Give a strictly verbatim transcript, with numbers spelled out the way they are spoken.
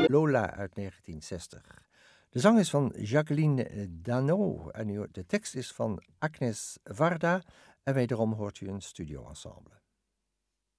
Lola uit negentien zestig. De zang is van Jacqueline Dano en de tekst is van Agnes Varda en wederom hoort u een studioensemble.